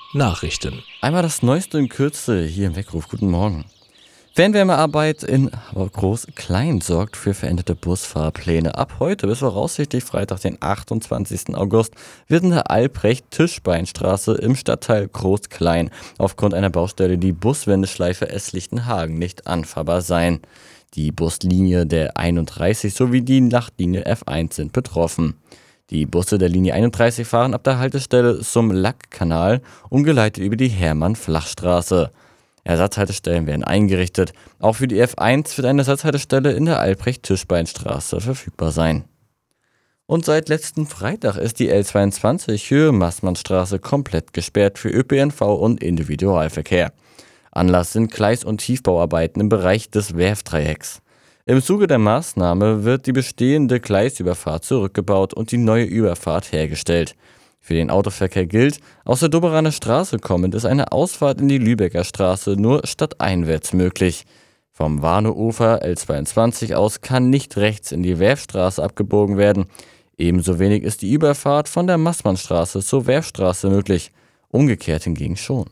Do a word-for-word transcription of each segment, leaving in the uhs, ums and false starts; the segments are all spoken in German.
Nachrichten. Einmal das Neueste in Kürze hier im Weckruf. Guten Morgen. Fernwärmearbeit in Groß-Klein sorgt für veränderte Busfahrpläne. Ab heute bis voraussichtlich Freitag, den achtundzwanzigsten August, wird in der Albrecht-Tischbeinstraße im Stadtteil Groß-Klein aufgrund einer Baustelle die Buswendeschleife Eslichtenhagen nicht anfahrbar sein. Die Buslinie der einunddreißig sowie die Nachtlinie F eins sind betroffen. Die Busse der Linie einunddreißig fahren ab der Haltestelle zum Lackkanal, umgeleitet über die Hermann-Flach-Straße. Ersatzhaltestellen werden eingerichtet. Auch für die F eins wird eine Ersatzhaltestelle in der Albrecht-Tischbeinstraße verfügbar sein. Und seit letzten Freitag ist die L zweiundzwanzig Höhe Maßmannstraße komplett gesperrt für Ö P N V und Individualverkehr. Anlass sind Gleis- und Tiefbauarbeiten im Bereich des Werftdreiecks. Im Zuge der Maßnahme wird die bestehende Gleisüberfahrt zurückgebaut und die neue Überfahrt hergestellt. Für den Autoverkehr gilt, aus der Doberaner Straße kommend ist eine Ausfahrt in die Lübecker Straße nur stadteinwärts möglich. Vom Warneufer L zweiundzwanzig aus kann nicht rechts in die Werfstraße abgebogen werden. Ebenso wenig ist die Überfahrt von der Maßmannstraße zur Werfstraße möglich. Umgekehrt hingegen schon.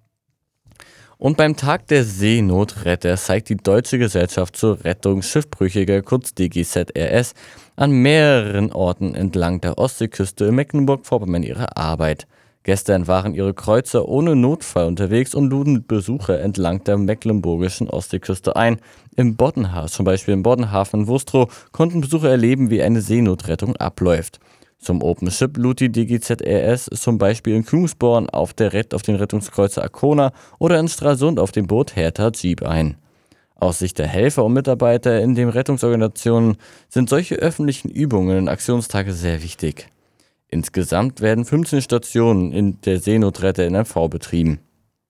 Und beim Tag der Seenotretter zeigt die Deutsche Gesellschaft zur Rettung Schiffbrüchiger, kurz D G Z R S, an mehreren Orten entlang der Ostseeküste in Mecklenburg-Vorpommern ihre Arbeit. Gestern waren ihre Kreuzer ohne Notfall unterwegs und luden Besucher entlang der mecklenburgischen Ostseeküste ein. Im Boddenhafen, zum Beispiel im Boddenhafen in Wustrow, konnten Besucher erleben, wie eine Seenotrettung abläuft. Zum Open Ship lud die D G Z R S zum Beispiel in Kungsborn auf, der Rett auf den Rettungskreuzer Arkona oder in Stralsund auf dem Boot Hertha Jeep ein. Aus Sicht der Helfer und Mitarbeiter in den Rettungsorganisationen sind solche öffentlichen Übungen und Aktionstage sehr wichtig. Insgesamt werden fünfzehn Stationen in der Seenotretter in M V betrieben.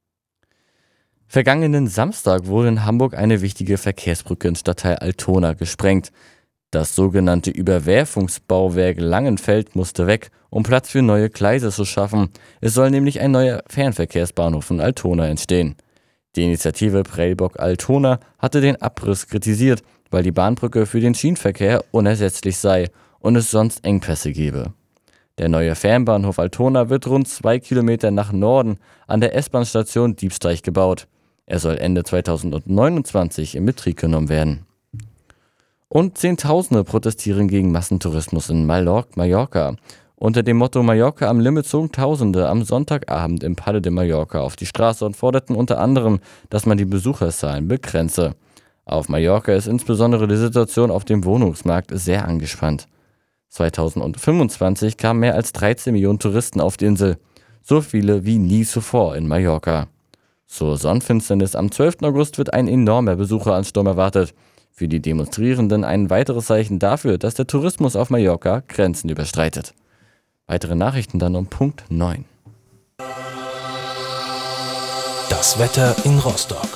Vergangenen Samstag wurde in Hamburg eine wichtige Verkehrsbrücke im Stadtteil Altona gesprengt. Das sogenannte Überwerfungsbauwerk Langenfeld musste weg, um Platz für neue Gleise zu schaffen. Es soll nämlich ein neuer Fernverkehrsbahnhof in Altona entstehen. Die Initiative Prellbock-Altona hatte den Abriss kritisiert, weil die Bahnbrücke für den Schienenverkehr unersetzlich sei und es sonst Engpässe gebe. Der neue Fernbahnhof Altona wird rund zwei Kilometer nach Norden an der S-Bahn-Station Diebsteich gebaut. Er soll Ende zweitausendneunundzwanzig in Betrieb genommen werden. Und Zehntausende protestieren gegen Massentourismus in Mallorca. Unter dem Motto Mallorca am Limit zogen Tausende am Sonntagabend im Palais de Mallorca auf die Straße und forderten unter anderem, dass man die Besucherzahlen begrenze. Auf Mallorca ist insbesondere die Situation auf dem Wohnungsmarkt sehr angespannt. zweitausendfünfundzwanzig kamen mehr als dreizehn Millionen Touristen auf die Insel. So viele wie nie zuvor in Mallorca. Zur Sonnenfinsternis am zwölften August wird ein enormer Besucheransturm erwartet. Für die Demonstrierenden ein weiteres Zeichen dafür, dass der Tourismus auf Mallorca Grenzen überstreitet. Weitere Nachrichten dann um Punkt neun. Das Wetter in Rostock.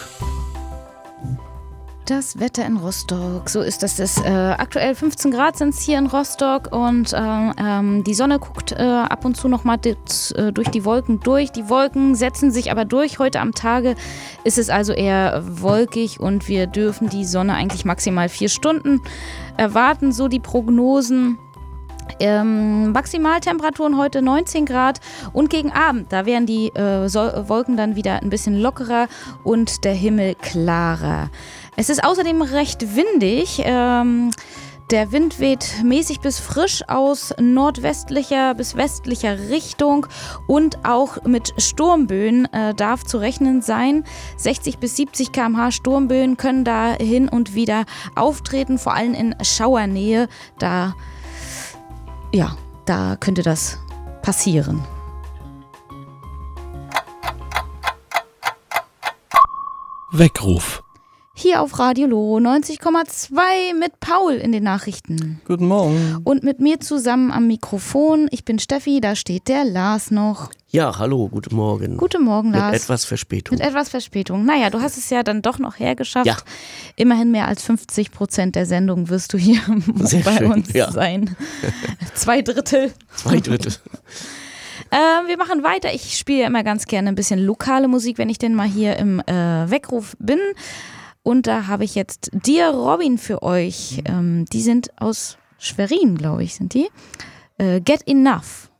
Das Wetter in Rostock, so ist das. das äh, aktuell fünfzehn Grad sind es hier in Rostock und äh, ähm, die Sonne guckt äh, ab und zu nochmal äh, durch die Wolken durch. Die Wolken setzen sich aber durch. Heute am Tage ist es also eher wolkig und wir dürfen die Sonne eigentlich maximal vier Stunden erwarten, so die Prognosen. Ähm, Maximaltemperaturen heute neunzehn Grad und gegen Abend, da werden die äh, so- Wolken dann wieder ein bisschen lockerer und der Himmel klarer. Es ist außerdem recht windig. Ähm, der Wind weht mäßig bis frisch aus nordwestlicher bis westlicher Richtung und auch mit Sturmböen äh, darf zu rechnen sein. sechzig bis siebzig Kilometer pro Stunde Sturmböen können da hin und wieder auftreten, vor allem in Schauernähe. Da Ja, da könnte das passieren. Weckruf. Hier auf Radio Loro neunzig Komma zwei mit Paul in den Nachrichten. Guten Morgen. Und mit mir zusammen am Mikrofon. Ich bin Steffi, da steht der Lars noch. Ja, hallo, guten Morgen. Guten Morgen, Lars. Mit etwas Verspätung. Mit etwas Verspätung. Naja, du hast es ja dann doch noch hergeschafft. Ja. Immerhin mehr als fünfzig Prozent der Sendung wirst du hier Sehr bei schön, uns ja. sein. Zwei Drittel. Zwei Drittel. Äh, wir machen weiter. Ich spiele ja immer ganz gerne ein bisschen lokale Musik, wenn ich denn mal hier im äh, Weckruf bin. Und da habe ich jetzt Dear Robin für euch. Ähm, die sind aus Schwerin, glaube ich, sind die. Äh, Get Enough.